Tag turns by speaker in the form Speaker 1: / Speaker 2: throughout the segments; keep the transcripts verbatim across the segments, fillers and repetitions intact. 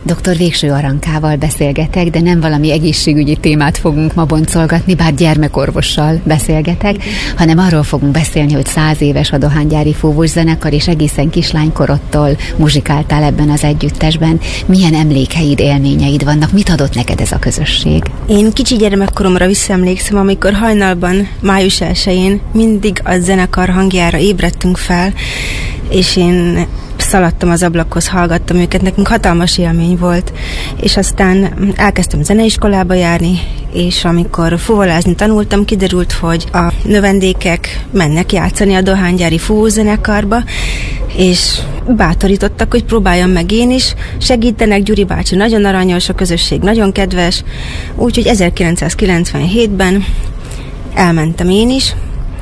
Speaker 1: doktor Végső Arankával beszélgetek, de nem valami egészségügyi témát fogunk ma boncolgatni, bár gyermekorvossal beszélgetek, hanem arról fogunk beszélni, hogy száz éves a Dohánygyári Fúvós Zenekar, és egészen kislánykorodtól muzsikáltál ebben az együttesben. Milyen emlékeid, élményeid vannak? Mit adott neked ez a közösség?
Speaker 2: Én kicsi gyermekkoromra visszaemlékszem, amikor hajnalban, május elsején mindig a zenekar hangjára ébredtünk fel, és én szaladtam az ablakhoz, hallgattam őket, nekünk hatalmas élmény volt, és aztán elkezdtem zeneiskolába járni, és amikor fuvolázni tanultam, kiderült, hogy a növendékek mennek játszani a Dohánygyári Fúvós Zenekarba, és bátorítottak, hogy próbáljam meg én is, segítenek, Gyuri bácsi nagyon aranyos, a közösség nagyon kedves, úgyhogy ezerkilencszázkilencvenhétben elmentem én is,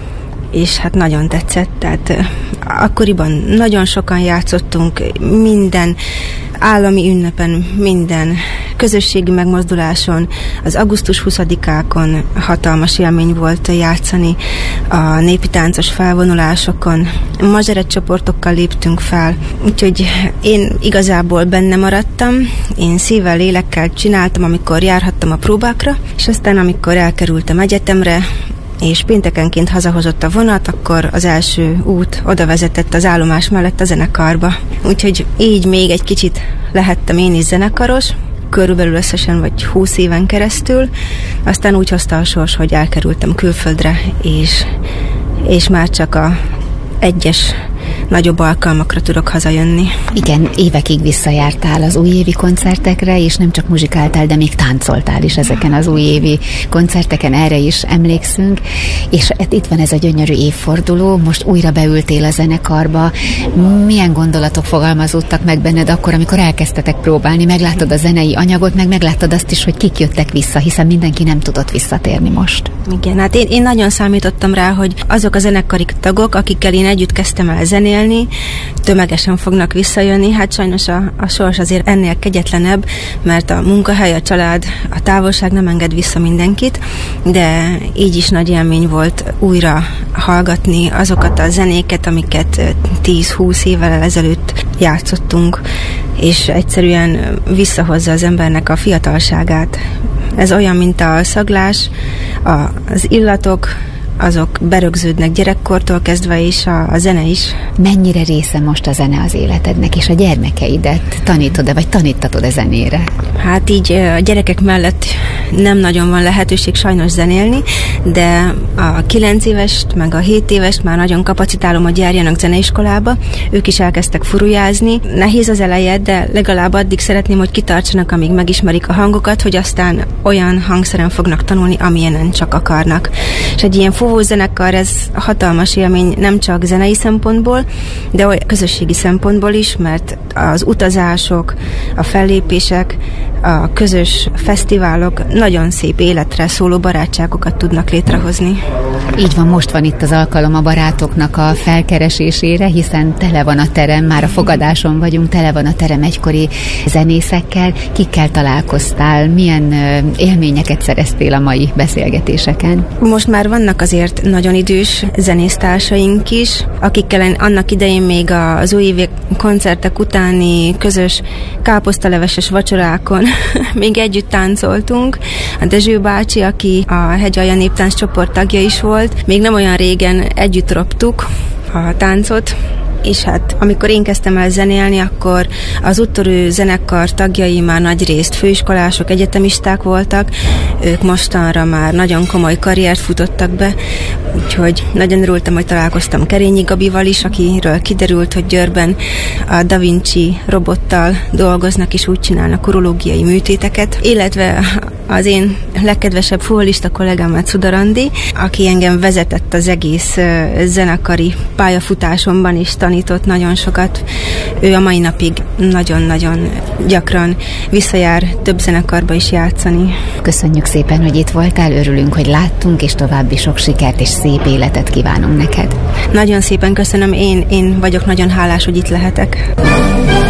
Speaker 2: és hát nagyon tetszett, tehát akkoriban nagyon sokan játszottunk, minden állami ünnepen, minden közösségi megmozduláson, az augusztus huszadikákon hatalmas élmény volt játszani, a népi táncos felvonulásokon, mazseret csoportokkal léptünk fel, úgyhogy én igazából benne maradtam, én szívvel, lélekkel csináltam, amikor járhattam a próbákra, és aztán amikor elkerültem egyetemre, és péntekenként hazahozott a vonat, akkor az első út oda vezetett az állomás mellett a zenekarba. Úgyhogy így még egy kicsit lehettem én is zenekaros, körülbelül összesen vagy húsz éven keresztül, aztán úgy hozta a sors, hogy elkerültem külföldre, és, és már csak a egyes nagyobb alkalmakra tudok hazajönni.
Speaker 1: Igen, évekig visszajártál az újévi koncertekre, és nem csak muzsikáltál, de még táncoltál is ezeken az újévi koncerteken, erre is emlékszünk, és itt van ez a gyönyörű évforduló, most újra beültél a zenekarba. Milyen gondolatok fogalmazódtak meg benned akkor, amikor elkezdtetek próbálni, meglátod a zenei anyagot, meg megláttad azt is, hogy kik jöttek vissza, hiszen mindenki nem tudott visszatérni most.
Speaker 2: Igen, hát én, én nagyon számítottam rá, hogy azok a zenekari tagok, akikkel én együtt kezdtem el zenélni, tömegesen fognak visszajönni. Hát sajnos a, a sors azért ennél kegyetlenebb, mert a munkahely, a család, a távolság nem enged vissza mindenkit, de így is nagy élmény volt újra hallgatni azokat a zenéket, amiket tíz-húsz évvel ezelőtt játszottunk, és egyszerűen visszahozza az embernek a fiatalságát. Ez olyan, mint a szaglás, a, az illatok, azok berögződnek gyerekkortól kezdve is, a, a zene is.
Speaker 1: Mennyire része most a zene az életednek, és a gyermekeidet tanítod-e, vagy tanítatod a zenére?
Speaker 2: Hát így a gyerekek mellett nem nagyon van lehetőség sajnos zenélni, de a kilenc évest, meg a hét évest már nagyon kapacitálom, hogy járjanak zeneiskolába. Ők is elkezdtek furujázni. Nehéz az eleje, de legalább addig szeretném, hogy kitartsanak, amíg megismerik a hangokat, hogy aztán olyan hangszeren fognak tanulni, amilyenen csak akarnak. És egy ilyen fúvós zenekar, ez hatalmas élmény nem csak zenei szempontból, de olyan közösségi szempontból is, mert az utazások, a fellépések, a közös fesztiválok nagyon szép életre szóló barátságokat tudnak létrehozni.
Speaker 1: Így van, most van itt az alkalom a barátoknak a felkeresésére, hiszen tele van a terem, már a fogadáson vagyunk, tele van a terem egykori zenészekkel. Kikkel találkoztál? Milyen élményeket szereztél a mai beszélgetéseken?
Speaker 2: Most már vannak azért nagyon idős zenésztársaink is, akikkel annak idején még az újévi koncertek utáni közös káposztaleveses vacsorákon még együtt táncoltunk. A Dezső bácsi, aki a Hegyalja Néptánc csoport tagja is volt, még nem olyan régen együtt roptuk a táncot, és hát amikor én kezdtem el zenélni, akkor az úttörő zenekar tagjai már nagy részt főiskolások, egyetemisták voltak, ők mostanra már nagyon komoly karriert futottak be, úgyhogy nagyon örültem, hogy találkoztam Kerényi Gabival is, akiről kiderült, hogy Győrben a Da Vinci robottal dolgoznak, és úgy csinálnak urológiai műtéteket, illetve az én legkedvesebb fúvolista kollégámat Szudarandi, aki engem vezetett az egész zenekari pályafutásomban, és tanított nagyon sokat. Ő a mai napig nagyon-nagyon gyakran visszajár több zenekarba is játszani.
Speaker 1: Köszönjük szépen, hogy itt voltál, örülünk, hogy láttunk, és további sok sikert és szép életet kívánunk neked.
Speaker 2: Nagyon szépen köszönöm, én, én vagyok nagyon hálás, hogy itt lehetek.